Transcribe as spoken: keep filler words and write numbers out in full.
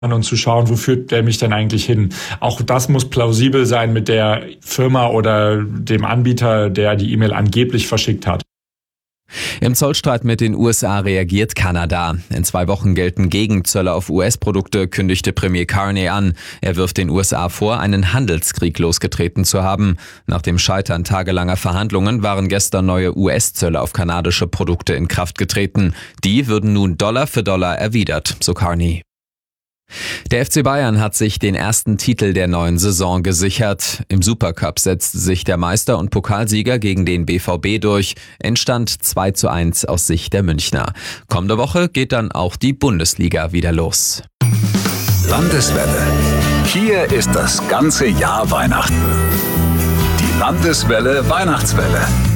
und zu schauen, wo führt der mich denn eigentlich hin. Auch das muss plausibel sein mit der Firma oder dem Anbieter, der die E-Mail angeblich verschickt hat. Im Zollstreit mit den U S A reagiert Kanada. In zwei Wochen gelten Gegenzölle auf U S-Produkte, kündigte Premier Carney an. Er wirft den U S A vor, einen Handelskrieg losgetreten zu haben. Nach dem Scheitern tagelanger Verhandlungen waren gestern neue U S-Zölle auf kanadische Produkte in Kraft getreten. Die würden nun Dollar für Dollar erwidert, so Carney. Der F C Bayern hat sich den ersten Titel der neuen Saison gesichert. Im Supercup setzte sich der Meister und Pokalsieger gegen den B V B durch. Endstand zwei zu eins aus Sicht der Münchner. Kommende Woche geht dann auch die Bundesliga wieder los. Landeswelle. Hier ist das ganze Jahr Weihnachten. Die Landeswelle Weihnachtswelle.